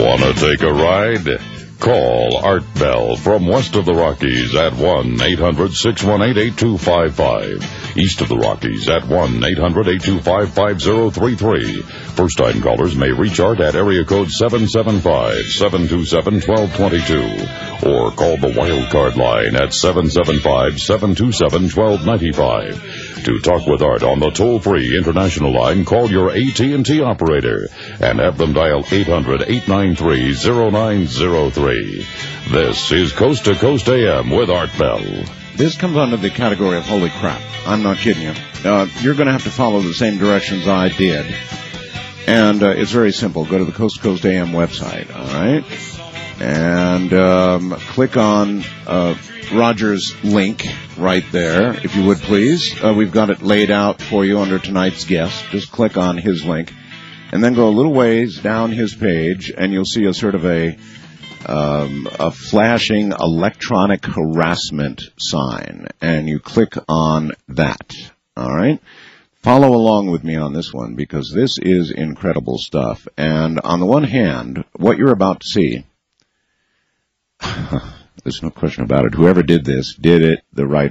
Wanna take a ride? Call Art Bell from west of the Rockies at 1-800-618-8255. East of the Rockies at 1-800-825-5033. First-time callers may reach Art at area code 775-727-1222 or call the Wildcard line at 775-727-1295. To talk with Art on the toll-free international line, call your AT&T operator and have them dial 800-893-0903. This is Coast to Coast AM with Art Bell. This comes under the category of holy crap. I'm not kidding you. You're going to have to follow the same directions I did. And it's very simple. Go to the Coast to Coast AM website, all right? And click on Roger's link right there, if you would please. We've got it laid out for you under tonight's guest. Just click on his link. And then go a little ways down his page, and you'll see a sort of a flashing electronic harassment sign. And you click on that, all right? Follow along with me on this one, because this is incredible stuff. And on the one hand, what you're about to see, there's no question about it. Whoever did this did it the right